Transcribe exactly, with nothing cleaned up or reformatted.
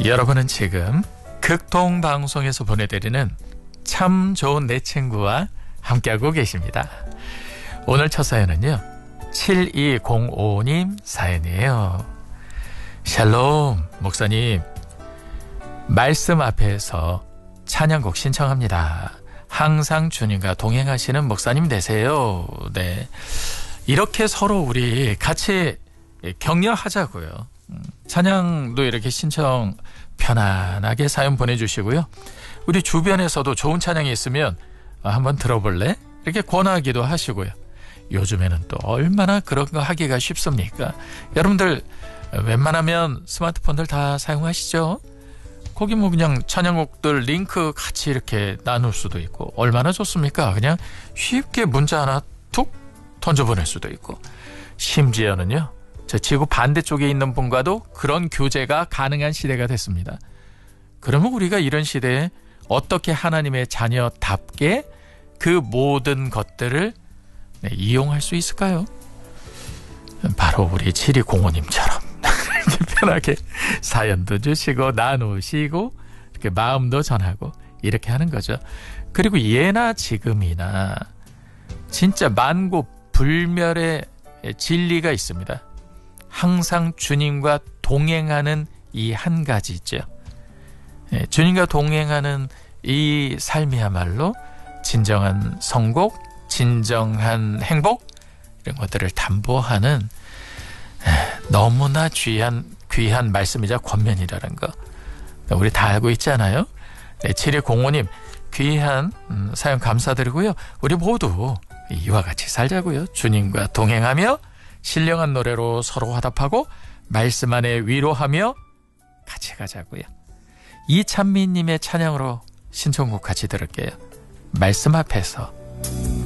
여러분은 지금 극동방송에서 보내드리는 참 좋은 내 친구와 함께하고 계십니다. 오늘 첫 사연은요, 칠이공오 님 사연이에요. 샬롬 목사님, 말씀 앞에서 찬양곡 신청합니다. 항상 주님과 동행하시는 목사님 되세요. 네, 이렇게 서로 우리 같이 격려하자고요. 찬양도 이렇게 신청 편안하게 사연 보내주시고요. 우리 주변에서도 좋은 찬양이 있으면 한번 들어볼래? 이렇게 권하기도 하시고요. 요즘에는 또 얼마나 그런 거 하기가 쉽습니까? 여러분들 웬만하면 스마트폰들 다 사용하시죠? 거기 뭐 그냥 찬양곡들 링크 같이 이렇게 나눌 수도 있고 얼마나 좋습니까? 그냥 쉽게 문자 하나 툭 던져보낼 수도 있고, 심지어는요, 저 지구 반대쪽에 있는 분과도 그런 교제가 가능한 시대가 됐습니다. 그러면 우리가 이런 시대에 어떻게 하나님의 자녀답게 그 모든 것들을 네, 이용할 수 있을까요? 바로 우리 칠이공오 님처럼 편하게 사연도 주시고 나누시고 이렇게 마음도 전하고 이렇게 하는 거죠. 그리고 예나 지금이나 진짜 만고불멸의 진리가 있습니다. 항상 주님과 동행하는 이 한 가지 있죠. 예, 주님과 동행하는 이 삶이야말로 진정한 성공, 진정한 행복, 이런 것들을 담보하는 에, 너무나 귀한 귀한 말씀이자 권면이라는 거 우리 다 알고 있잖아요. 네, 칠이공오 님 귀한 음, 사연 감사드리고요. 우리 모두 이와 같이 살자고요. 주님과 동행하며 신령한 노래로 서로 화답하고 말씀 안에 위로하며 같이 가자고요. 이찬미님의 찬양으로 신청곡 같이 들을게요. 말씀 앞에서.